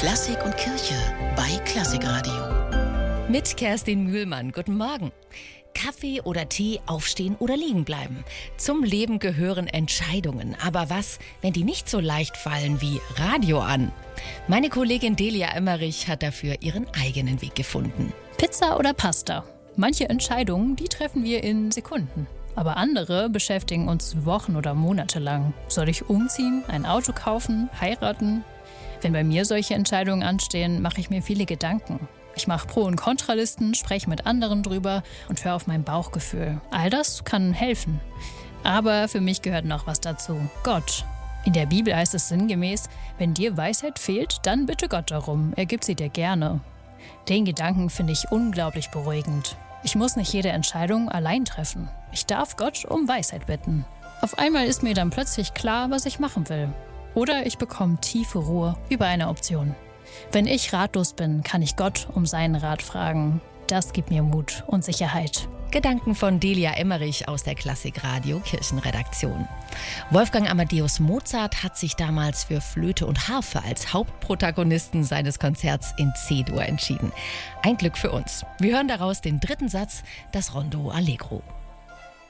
Klassik und Kirche bei Klassikradio. Mit Kerstin Mühlmann. Guten Morgen. Kaffee oder Tee, aufstehen oder liegen bleiben. Zum Leben gehören Entscheidungen. Aber was, wenn die nicht so leicht fallen wie Radio an? Meine Kollegin Delia Emmerich hat dafür ihren eigenen Weg gefunden. Pizza oder Pasta? Manche Entscheidungen, die treffen wir in Sekunden. Aber andere beschäftigen uns Wochen oder Monate lang. Soll ich umziehen, ein Auto kaufen, heiraten? Wenn bei mir solche Entscheidungen anstehen, mache ich mir viele Gedanken. Ich mache Pro- und Kontralisten, spreche mit anderen drüber und höre auf mein Bauchgefühl. All das kann helfen. Aber für mich gehört noch was dazu: Gott. In der Bibel heißt es sinngemäß: Wenn dir Weisheit fehlt, dann bitte Gott darum, er gibt sie dir gerne. Den Gedanken finde ich unglaublich beruhigend. Ich muss nicht jede Entscheidung allein treffen. Ich darf Gott um Weisheit bitten. Auf einmal ist mir dann plötzlich klar, was ich machen will. Oder ich bekomme tiefe Ruhe über eine Option. Wenn ich ratlos bin, kann ich Gott um seinen Rat fragen. Das gibt mir Mut und Sicherheit. Gedanken von Delia Emmerich aus der Klassikradio Kirchenredaktion. Wolfgang Amadeus Mozart hat sich damals für Flöte und Harfe als Hauptprotagonisten seines Konzerts in C-Dur entschieden. Ein Glück für uns. Wir hören daraus den dritten Satz, das Rondo Allegro.